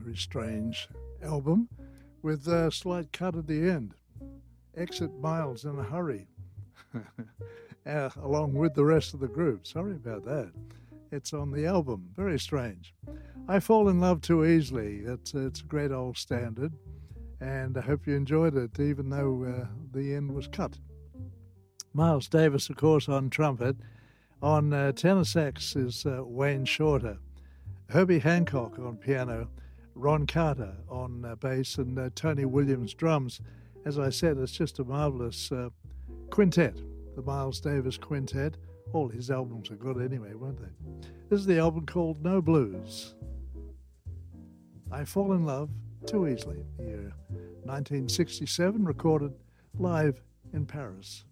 very strange album with a slight cut at the end. Exit Miles in a Hurry, along with the rest of the group. Sorry about that. It's on the album. Very strange. I Fall in Love Too Easily. It's a great old standard, and I hope you enjoyed it, even though the end was cut. Miles Davis, of course, on trumpet. On tenor sax is Wayne Shorter. Herbie Hancock on piano. Ron Carter on bass, and Tony Williams drums. As I said, it's just a marvelous quintet, the Miles Davis Quintet. All his albums are good anyway, weren't they? This is the album called No Blues. I Fall in Love Too Easily, year 1967, recorded live in Paris.